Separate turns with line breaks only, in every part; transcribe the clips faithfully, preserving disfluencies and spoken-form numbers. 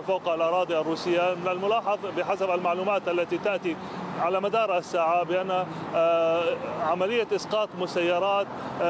فوق الأراضي الروسية. من الملاحظ بحسب المعلومات التي تأتي على مدار الساعة بأن عملية إسقاط مسيرات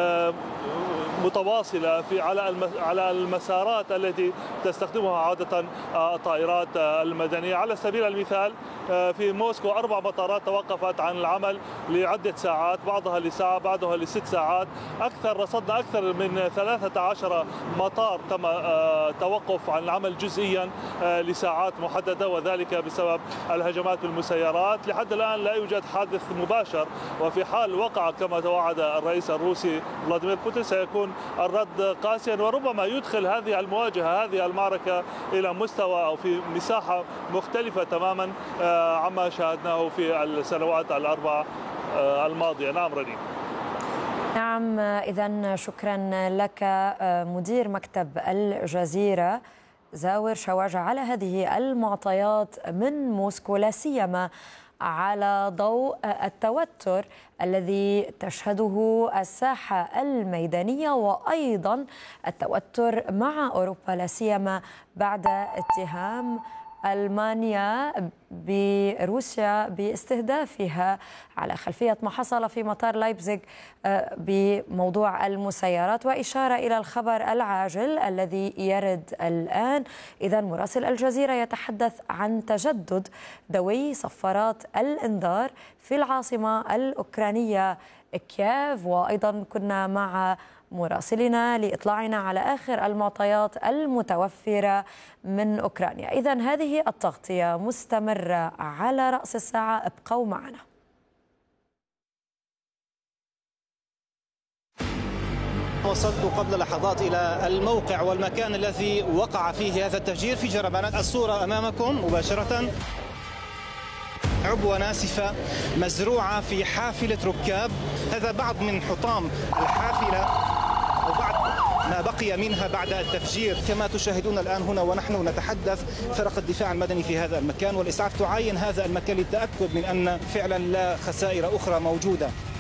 متواصلة في على على المسارات التي تستخدمها عادة الطائرات المدنية. على سبيل المثال في موسكو أربع مطارات توقفت عن العمل لعدة ساعات، بعضها لساعة بعضها لست ساعات. أكثر رصدنا أكثر من ثلاثة عشر مطار تم توقف عن العمل جزئيا لساعات محددة، وذلك بسبب الهجمات بالمسيرات. لحد الآن لا يوجد حادث مباشر، وفي حال وقع كما توعد الرئيس الروسي فلاديمير بوتين سيكون الرد قاسيا، وربما يدخل هذه المواجهة هذه المعركة إلى مستوى أو في مساحة مختلفة تماما عما شاهدناه في السنوات الأربع الماضية. نعم رنين.
نعم، إذن شكرا لك مدير مكتب الجزيرة زاور شواجة على هذه المعطيات من موسكو، لا سيما على ضوء التوتر الذي تشهده الساحة الميدانية، وأيضا التوتر مع أوروبا، لا سيما بعد اتهام ألمانيا بروسيا باستهدافها على خلفية ما حصل في مطار لايبزيغ بموضوع المسيرات، وإشارة إلى الخبر العاجل الذي يرد الآن. إذا مراسل الجزيرة يتحدث عن تجدد دوي صفارات الإنذار في العاصمة الأوكرانية كييف، وأيضا كنا مع مراسلنا لإطلاعنا على آخر المعطيات المتوفرة من أوكرانيا. إذن هذه التغطية مستمرة على رأس الساعة، ابقوا معنا.
وصلت قبل لحظات إلى الموقع والمكان الذي وقع فيه هذا التفجير في جربانات. الصورة أمامكم مباشرة، عبوة ناسفة مزروعة في حافلة ركاب. هذا بعض من حطام الحافلة وبعض ما بقي منها بعد التفجير. كما تشاهدون الآن هنا ونحن نتحدث، فرق الدفاع المدني في هذا المكان والإسعاف تعاين هذا المكان للتأكد من أن فعلا لا خسائر أخرى موجودة.